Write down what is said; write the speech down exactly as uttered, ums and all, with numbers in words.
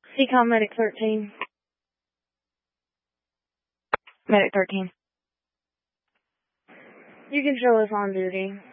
C COM Medic thirteen. Medic thirteen. You can show us on duty.